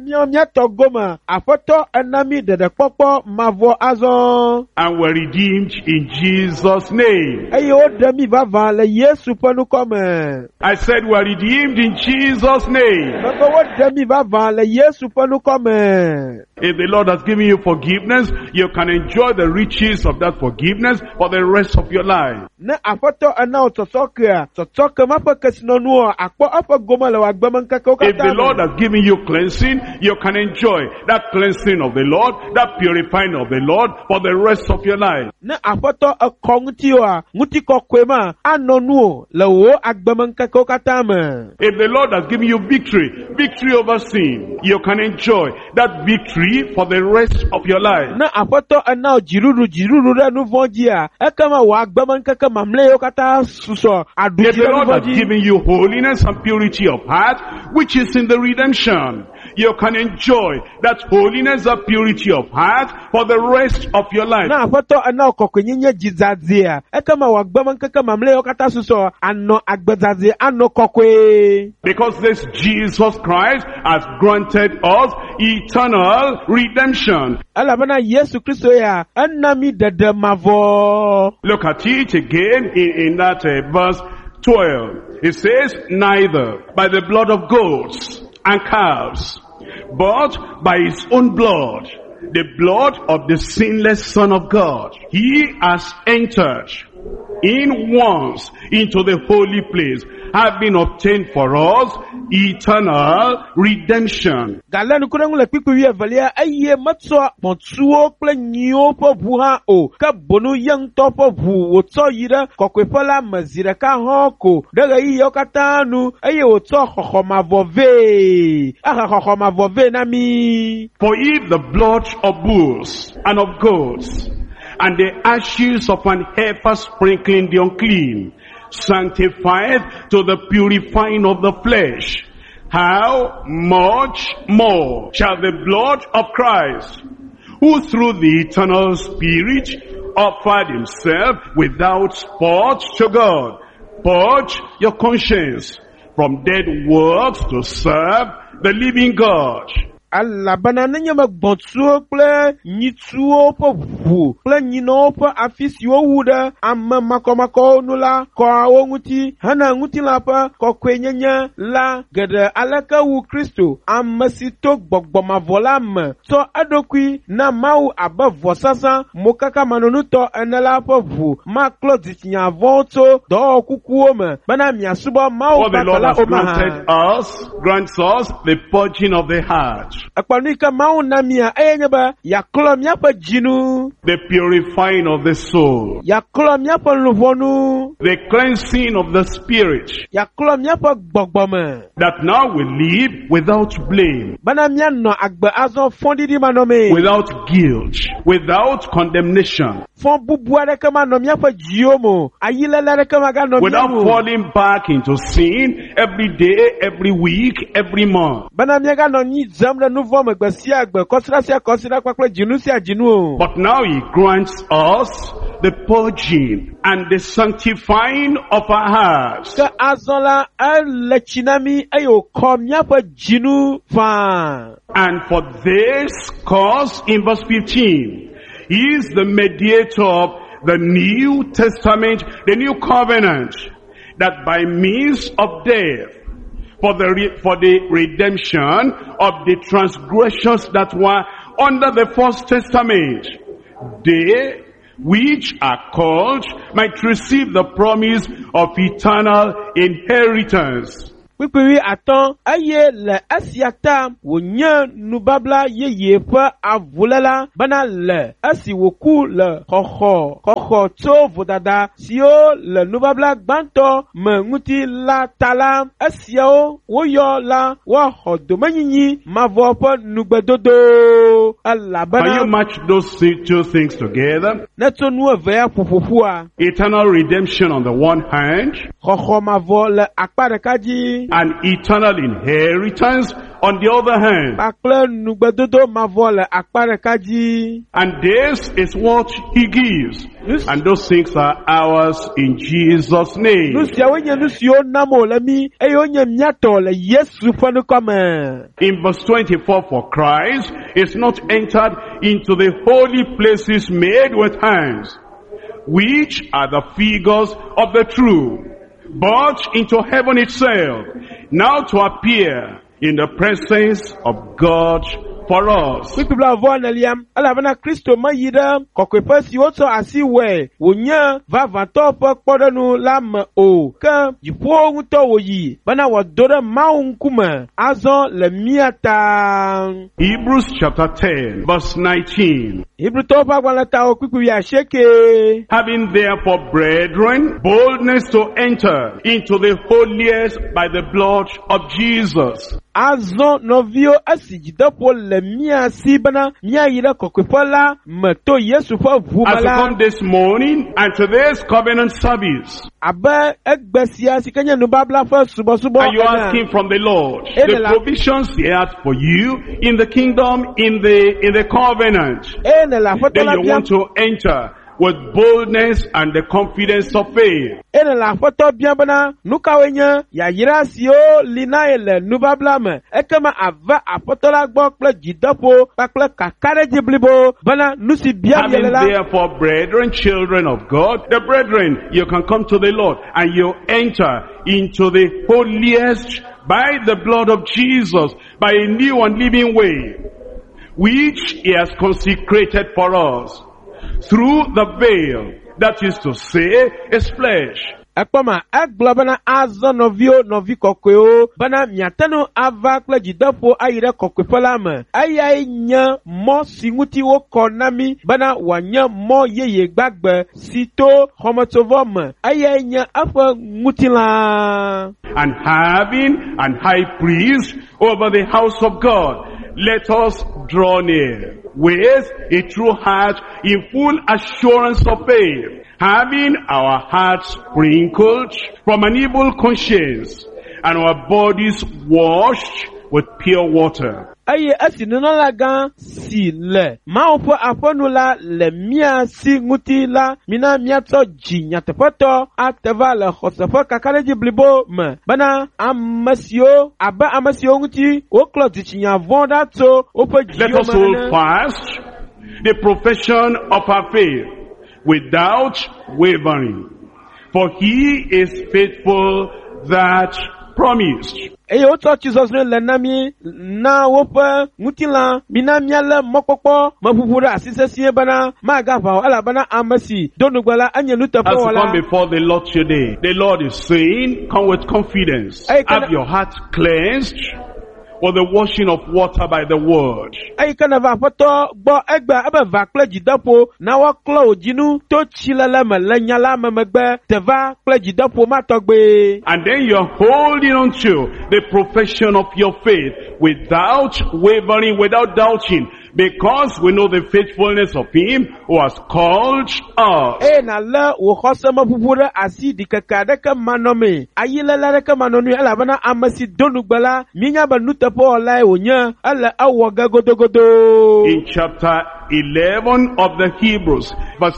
And we're redeemed in Jesus' name. I said we're redeemed in Jesus' name. If the Lord has given you forgiveness, you can enjoy the riches of that forgiveness for the rest of your life. If the Lord has given you cleansing, you can enjoy that cleansing of the Lord, that purifying of the Lord for the rest of your life. If the Lord has given you victory over sin, you can enjoy that victory for the rest of your life. If the Lord has given you holiness and purity of heart, which is in the redemption, you can enjoy that holiness and purity of heart for the rest of your life. Because this Jesus Christ has granted us eternal redemption. Look at it again in that verse 12. It says, neither by the blood of goats and calves, but by his own blood, the blood of the sinless Son of God. He has entered in once into the holy place, having obtained for us eternal redemption. For if the blood of bulls and of goats and the ashes of an heifer sprinkling the unclean sanctifieth to the purifying of the flesh, how much more shall the blood of Christ, who through the eternal Spirit offered himself without spot to God, purge your conscience from dead works to serve the living God.
Allah banana nyama gbontuo kple nyituo po ʋu kple nyinɔwo ƒe afi siwo wu ɖe ame makɔmakɔwo nu la kɔawo ŋuti hena ŋutilã ƒe kɔkɔenyenye la geɖe aleke wu Kristo ame si to gbɔgbɔ mavɔ la me tsɔ eɖokui na Mawu abe vɔsasa mokakamanonutɔ ene la ƒe ʋu maklɔ dzitsinyavɔwo tso dɔwɔkukuwo me bena miasubɔ Mawu
What the Lord has granted us, grants us the purging of the heart.
akpanuika mau namia enyeba ya klom ya pa jinu,
the purifying of the soul,
ya klom ya pa luvonu,
the cleansing of the spirit,
ya klom ya pa gbogbome,
that now we live without blame,
bana mia no agbe azo fondi di manome,
without guilt, without condemnation,
fon bubuare kama no mia pa jiomo, ayilele kama ga no
without
mia
falling back into sin every day, every week, every month.
bana mia ga no ni zamre nouveau me gbesia agbe kosira kwakle jinu si ajinu.
But now he grants us the purging and the sanctifying of our hearts.
Ka azola lechinami ayo komya pa jinu fa.
And for this cause, in verse 15, he is the mediator of the New Testament, the New Covenant, that by means of death, for the redemption of the transgressions that were under the First Testament, they which are called might receive the promise of eternal inheritance.
Pipiwi atan aye le asiata wonya nubabla yeye pa avulela bana le asi woku le koko to vodada sio le nubabla gbanto menguti la tala asio woyo la wa hodomanyinyi mavopo nugbedodo alabana.
Can you match those two things together?
Neto nu veya pupupua
Eternal redemption on the one hand,
koko mavo le akpare kaji
and eternal inheritance on the other hand.
akle nugbedodo mavo le akpare kaji.
And this is what he gives. And those things are ours in Jesus' name.
Nusia wenye nusio namo le mi eyo nye miato le Yesu fanu kome.
In verse 24, for Christ is not entered into the holy places made with hands, which are the figures of the true, but into heaven itself, now to appear in the presence of God for us.
Pipibla vona liam ala bana Kristo mayida kokwepa si woto asiwe wonya va vantopo kpodonu lam o ka jipo nguto woyi bana wadora maunkuma azon le miata.
Hebrews chapter 10 verse 19.
Hebrew topa gwanata o pipibi asheke.
Having therefore, brethren, boldness to enter into the holiest by the blood of Jesus.
Azon novio asijidapo le mia sibana mia yida kokwepola meto Yesu fa
As we
vumala.
come this morning and to this covenant service,
Abe egbesia sikanya nubabla fa subo
and you're asking from the Lord the provisions he has for you in the kingdom, in the covenant,
ene la
then
fotola
you
biam
want to enter with boldness and the confidence of faith.
ene la foto biam bana nukawenya ya yira sio lina ele nubabla me ekema ava apotola gbo kple jidopo kple kakare jiblibo bana nusi biam
Having
yelela.
therefore, brethren, children of God, the brethren, you can come to the Lord and you enter into the holiest by the blood of Jesus, by a new and living way, which he has consecrated for us through the veil, that is to say, his flesh.
Ekpoma egblɔ bena azɔ nɔviwo nɔvi kɔkɔewo bena miateno ava kple dzideƒo ayi ɖe kɔkɔeƒe la me. Eyae nye mɔ si ŋuti wokɔ na mi bena wòanye mɔ yeye gbagbe si to xɔmetsovɔ me. Eyae nye eƒe ŋutilã.
And having an high priest over the house of God, let us draw near with a true heart in full assurance of faith, having our hearts sprinkled from an evil conscience and our bodies washed with pure water.
Eye esi nunɔlagã si le Mawu ƒe aƒenu la le mía si ŋuti la, mina míatsɔ dzi nyateƒetɔ ate va le xɔseƒe kakaɖedzi blibo me bena ame siwo ŋuti woklɔ dzitsinya vɔ̃ ɖa tso woƒe
Let
dziwo
us
me
hold
ene.
fast the profession of our faith without wavering, for he is faithful that promised.
Eye wotsɔ tsizɔzrɔ̃ le na mi na woƒe ŋutilã, mina míalé mɔkpɔkpɔ meƒuƒu ɖe asi sesĩe bena magava o, elabena ame si do nugbe la enye
As you
nuteƒewɔla.
come before the Lord today, the Lord is saying, come with confidence.
Hey,
Have your heart cleansed was the washing of water by the word.
Ayi kana va aƒetɔ gbɔ egbe ebe va kple dzideƒo na woaklɔ wò dzinu to tsilele me le nya la me megbe te va kple dzideƒo ma tɔgbe.
And then you're holding on to the profession of your faith without wavering, without doubting, because we know the faithfulness of him who has called us.
Na le wò xɔse me ƒuƒu ɖe asi ɖikeke aɖeke manɔme. Ayi lele aɖeke manɔnui elabena ame si do nugbe la, míenya be nuteƒewɔlae wònye, ele ewɔ ge godogodo.
In chapter 11 of the Hebrews, verse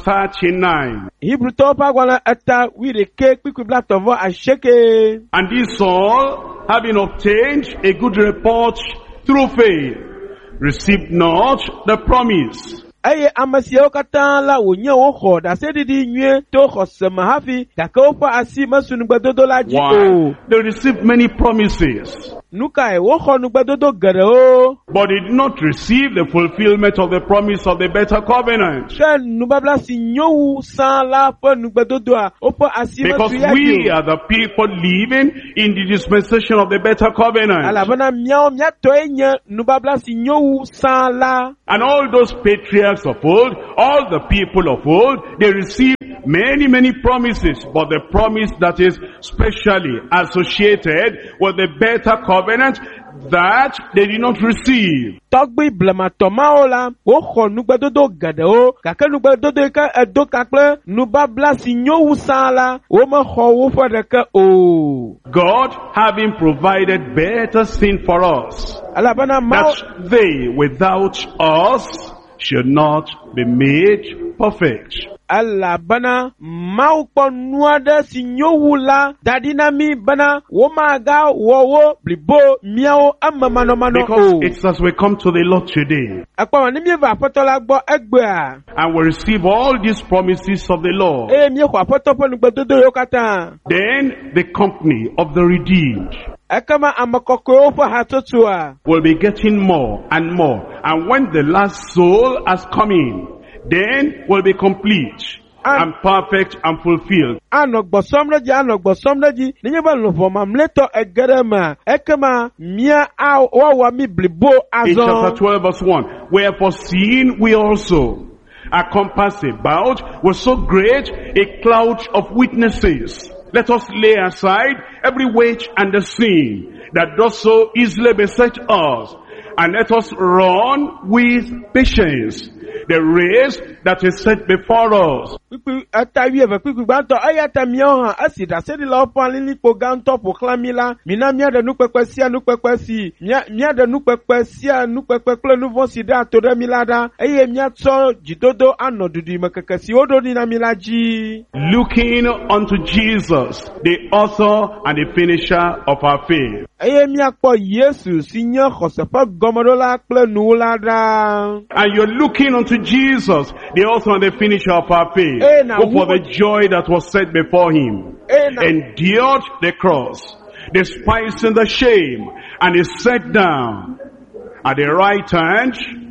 39.
Hibrutɔwo ƒe agbalẽ eta 11 kpikpi blatɔvɔ asieke.
And these all, having obtained a good report through faith, received not the promise.
Eye ame siawo katã la wònye woxɔ ɖaseɖiɖi nyuie to xɔse me hafi gake woƒe asi mesu nugbedodo la dzi o.
Why? They received many promises,
Nu kae woxɔ nugbedodo geɖewo,
but did not receive the fulfillment of the promise of the better covenant.
ke nubabla si nyo wu sã la ƒe nugbedodoa woƒe asi
Because
mesu ya
we
dzi o.
are the people living in the dispensation of the better covenant.
Elabena míawo míatɔe nye nubabla si nyo wu sã la.
And all those patriarchs of old, all the people of old, they received many promises, but the promise that is specially associated with the better covenant, that they did not receive.
Tɔgbi blematɔ mawo la, woxɔ nugbedodo geɖewo, gake nugbedodo yi ke edo ka kple nubabla si nyo wu sã la, womexɔ woƒe ɖeke o.
God having provided better thing for us,
Elabena Mawu
that they without us should not be made perfect.
elabena Mawu kpɔ nu aɖe si nyo wu la da ɖi na mí bena womaga wɔ wo blibo míawo eme manɔmanɔ
Because
o.
it's as we come to the Lord today,
Ekpɔma ne míeva aƒetɔ la gbɔ egbea,
and we receive all these promises of the Lord,
eye míexɔ aƒetɔ ƒe nugbedodo yiwo katã.
then the company of the redeemed
Ekema ame kɔkɔewo ƒe hatsotsoa
will be getting more and more. And when the last soul has come in, then will be complete and perfect and fulfilled.
anɔ gbɔsɔm ɖe dzi, nenye be luʋɔ mamlɛtɔ ege ɖe mea, ekema mía woawɔ mí blibo
In chapter
azɔ.
12 verse 1, wherefore seeing we also are compassed about with so great a cloud of witnesses, let us lay aside every weight and the sin that does so easily beset us, and let us run with patience the race that is set before us.
Kpikpi eta wieve kpikpi gbãtɔ, eya ta míawo hã esi ɖaseɖilawo ƒe alilikpo gãtɔ ƒoxlã mí la, mina míaɖe nukpekpe sia nukpekpe si míaɖe nukpekpe sia nukpekpe kple nu vɔ̃ si ɖe ato ɖe mí la ɖa, eye míatsɔ dzidodo anɔ ɖuɖuime keke si woɖo ɖi na mí la dzi.
Looking unto Jesus, the author and the finisher of our faith.
Eye míakpɔ Yesu si nye xɔse ƒe gɔmeɖola kple nuwòla ɖa.
And you're looking unto Jesus, the author and the finisher of our faith, who for the joy that was set before him, endured the cross, despising the shame, and is set down at the right hand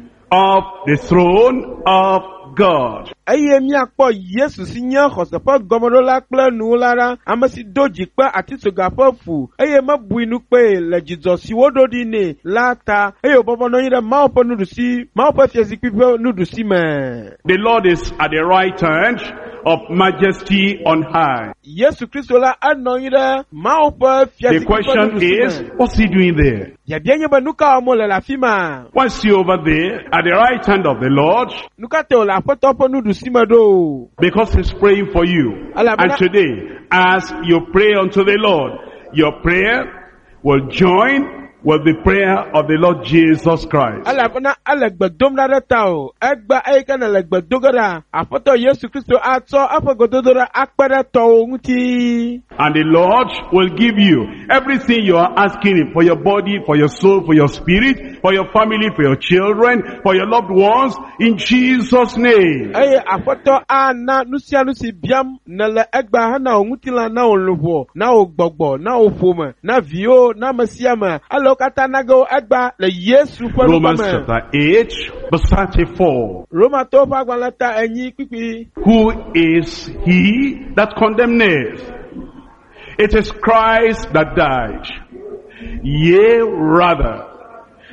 of the throne of God.
Eye míakpɔ Yesu si nye xɔse ƒe gɔmeɖola kple nuwòla ɖa, ame si do dzikpe atisoga ƒe fu, eye mebui nu kpe le dzidzɔ si woɖo ɖi nɛ la ta, eye wòbɔbɔ nɔ anyi ɖe Mawu ƒe nuɖusi, Mawu ƒe fiazikpui ƒe nuɖusi me.
The Lord is at the right hand of majesty on high.
Yesu Kristo la anɔ anyi ɖe Mawu ƒe
The
fiazikpui ƒe
question is,
nuɖusi me.
what's he doing there?
Biabia nye be nu ka wɔm wòle le afi ma?
Why is he over there at the right hand of the Lord?
Nu ka te wòle aƒetɔ ƒe nuɖusi me ɖo?
Because he's praying for you. And today, as you pray unto the Lord, your prayer will join with the prayer of the Lord Jesus Christ.
Elabena ele gbe dom ɖa ɖe ta o. Egbe eyi ke nele gbe do ge ɖa, aƒetɔ Yesu Kristo atsɔ eƒe gbedodoɖa akpe ɖe tɔwo ŋuti.
And the Lord will give you everything you are asking him for your body, for your soul, for your spirit, for your family, for your children, for your loved ones, in Jesus' name.
Eye aƒetɔ ana nu sia nu si biam nele egbe hena wò ŋutilã, na wò luʋɔ, na wò gbɔgbɔ, na wò ƒome, na viwo, na ame sia ame. Ale wo katã nage wo egba le Yesu ƒe
Romans
nukpɔme.
chapter 8, verse 34.
Romatɔwo ƒe agbalẽ ta 8 kpikpi.
Who is he that condemneth? It is Christ that died. Yea, rather,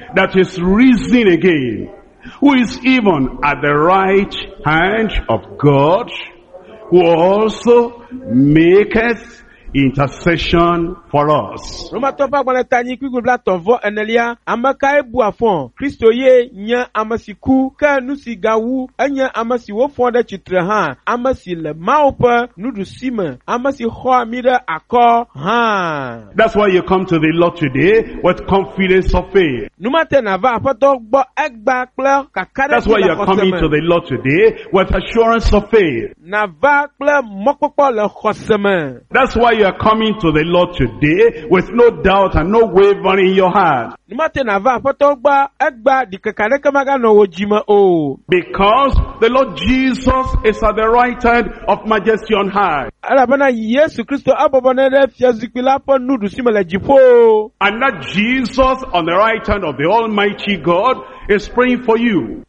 that is risen again, who is even at the right hand of God, who also maketh intercession for us.
Roma topa bwana tani kwigubla tovo enelia amaka ebu afon Kristo ye nya amasiku ka nusigawu anya amasi wo fon de chitre ha amasi le maupa nudu sima amasi ho amira akọ ha.
That's why you come to the Lord today with confidence of faith.
Numate na va apoto gbo egba kle kakare.
That's why you are coming to the Lord today with assurance of faith.
Na va kle mokpopo le khoseme.
That's why you are coming to the Lord today with no doubt and no wavering in your heart.
Because
the Lord Jesus is at the right hand of majesty on high. And that Jesus on the right hand of the Almighty God is praying for you.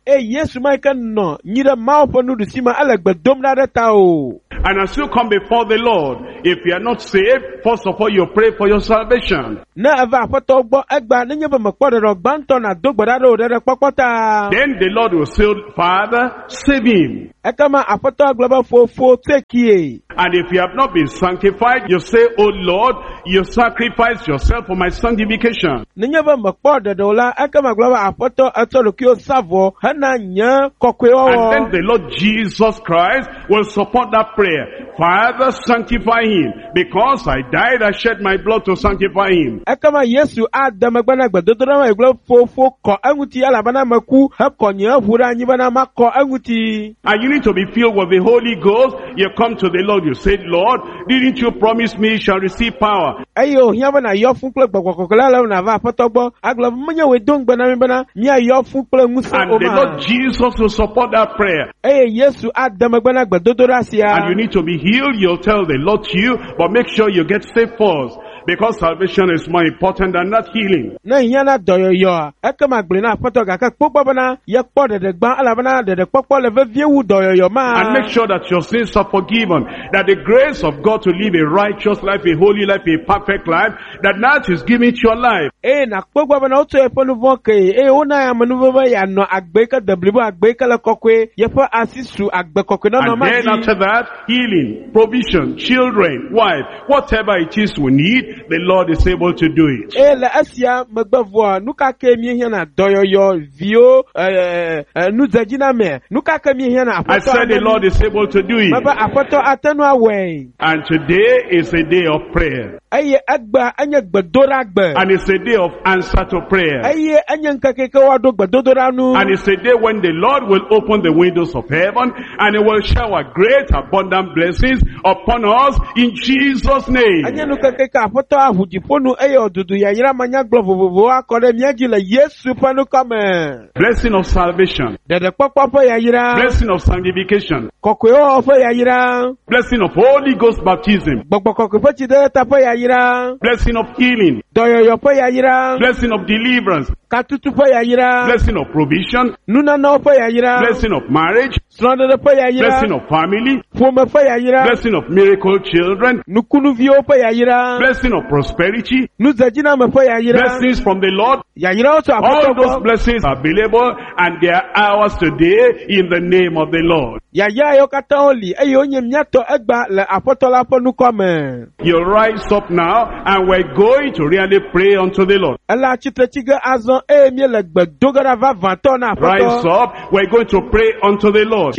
And as you come before the Lord, if you are not saved, first of all you pray for your salvation. Then the Lord will say, Father, save him. And if you have not been sanctified, you say, Oh Lord, you sacrifice yourself for my sanctification. And then the Lord Jesus Christ will support that prayer. Father, sanctify him, because I died, I shed my blood to sanctify him. And you need to be filled with the Holy Ghost. You come to the Lord, you say, Lord, didn't you promise me you shall receive power? And the Lord Jesus will support that prayer. And you need to be healed. You'll tell the Lord to you, but make sure you get saved first, because salvation is more important than that healing. And make sure that your sins are forgiven, that the grace of God to live a righteous life, a holy life, a perfect life, that is given to your life. And then after that, healing, provision, children, wife, whatever it is we need, the Lord is able to do it. I said the Lord is able to do it. And today is a day of prayer. And it's a day of answer to prayer. And it's a day when the Lord will open the windows of heaven and He will shower great abundant blessings upon us in Jesus' name. Blessing of salvation. Blessing of sanctification. Blessing of Holy Ghost baptism. Blessing of healing. Blessing of deliverance. Blessing of provision. Blessing of marriage. Blessing of family. Blessing of miracle children. Blessing of prosperity. Blessings from the Lord. All those blessings are available and they are ours today in the name of the Lord. You rise up now and we're going to really pray unto the Lord. Rise up, we're going to pray unto the Lord.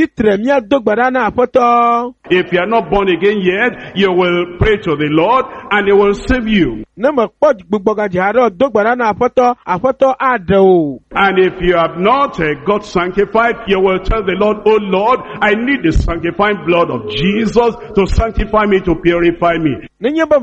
If you are not born again yet, you will pray to the Lord and He will save you. And if you have not got sanctified, you will tell the Lord, Oh Lord, I need the sanctifying blood of Jesus to sanctify me, to purify me. And if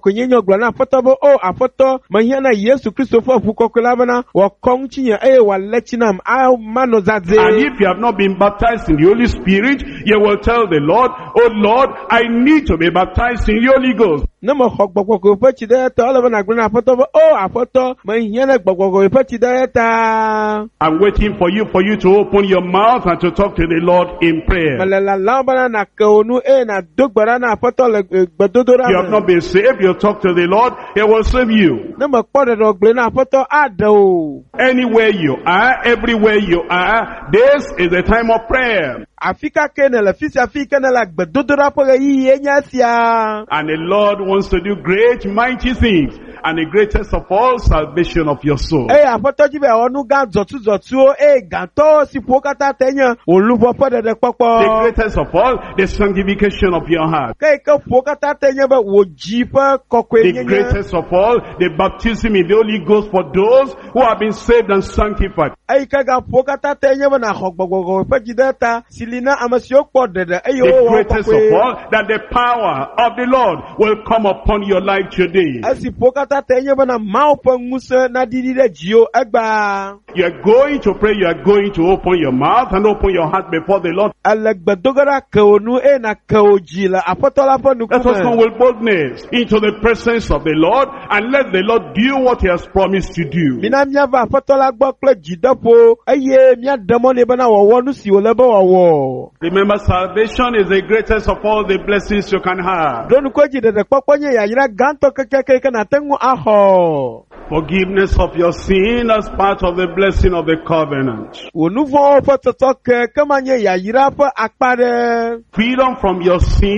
you have not been baptized in the Holy Spirit, you will tell the Lord, Oh Lord, I need to be baptized in the Holy Ghost.
Ne me xɔ gbɔgbɔgɔ ƒe tsi ɖe ta, ele be nàgblɔ na aƒetɔ be, o aƒetɔ, me hiã ɖe gbɔgbɔgɔ ƒe tsi ɖe ta.
I'm waiting for you to open your mouth and to talk to the Lord in prayer.
Mele lalam bena nàke wo nu eye nàdo gbe ɖa na aƒetɔ le gbedodoɖa
You have not been saved, you talk to the Lord, He will save you.
Ne me kpɔ ɖeɖɔ gblẽ na aƒetɔ aɖe o.
Anywhere you are, everywhere you are, this is the time of prayer.
Afi kake ne le fi sia fi ke ne le gbedodoɖa ƒe ɣeyiɣi nye esia.
And the Lord wants to do great, mighty things. And the greatest of all, salvation of your soul.
Eye aƒetɔ dzi be awɔ nu gã dzɔtsudzɔtsuwo eye gãtɔ si ƒowo katã te nye wò luʋɔ ƒe
The
ɖeɖekpɔkpɔ.
greatest of all, the sanctification of your heart.
Ke yi ke ƒowo katã te nye be wò dzi ƒe kɔkɔe
The
nyenye.
greatest of all, the baptism in the Holy Ghost for those who have been saved and sanctified.
Eyi ke gã ƒowo katã te nye be nàxɔ gbɔgbɔgɔ ƒe dzi ɖe ta si li na ame siwo kpɔ ɖeɖe eye
The
wowɔ
greatest of
kɔkɔe.
all, that the power of the Lord will come upon your life today.
Esi ƒowo katã te nye be na Mawu ƒe ŋusẽ naɖiɖi ɖe dziwo egba.
You are going to pray, you are going to open your mouth and open your heart before the Lord.
Ele gbedogeɖa ke wò nu eye nàke wò dzi le aƒetɔ la ƒe
Let us come
ŋkume.
with boldness into the presence of the Lord and let the Lord do what He has promised to do.
Mina míava aƒetɔ la gbɔ kple dzideƒo eye míaɖe mɔ nɛ bena wòawɔ nu si wòle be wòawɔ.
Remember, salvation is the greatest of all the blessings you can have.
Ɖo nuku dzi ɖeɖekpɔkpɔ nye yayra gãtɔ kekeke ke nàte ŋu axɔ.
Forgiveness of your sin as part of the blessing of the covenant.
Wò nu vɔ̃wo ƒe tɔtɔ ke ma nye yayra ƒe akpa ɖe.
Freedom from your sin